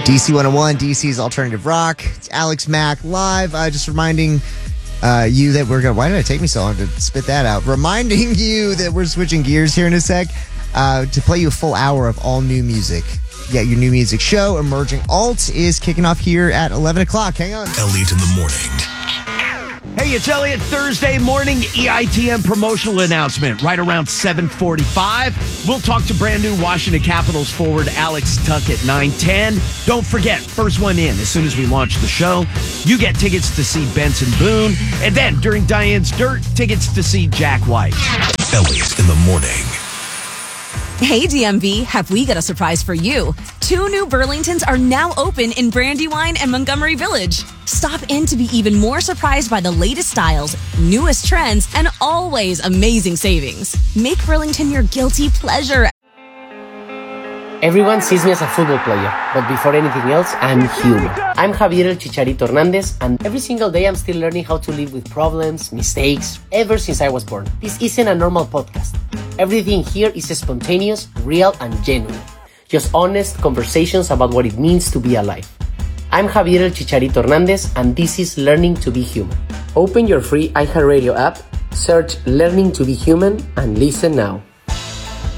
DC 101, DC's Alternative Rock. It's Alex Mack live. Just reminding you that we're going to... Why did it take me so long to spit that out? Reminding you that we're switching gears here in a sec to play you a full hour of all new music. Yeah, your new music show, Emerging Alt, is kicking off here at 11 o'clock. Hang on. Elliot in the morning. Hey, it's Elliot. Thursday morning EITM promotional announcement right around 7:45. We'll talk to brand new Washington Capitals forward Alex Tuch at 9:10. Don't forget, first one in as soon as we launch the show. You get tickets to see Benson Boone. And then during Diane's Dirt, tickets to see Jack White. Elliot in the morning. Hey, DMV, have we got a surprise for you? 2 new Burlingtons are now open in Brandywine and Montgomery Village. Stop in to be even more surprised by the latest styles, newest trends, and always amazing savings. Make Burlington your guilty pleasure. Everyone sees me as a football player, but before anything else, I'm human. I'm Javier El Chicharito Hernandez, and every single day I'm still learning how to live with problems, mistakes, ever since I was born. This isn't a normal podcast. Everything here is spontaneous, real, and genuine. Just honest conversations about what it means to be alive. I'm Javier El Chicharito Hernandez, and this is Learning to be Human. Open your free iHeartRadio app, search Learning to be Human, and listen now.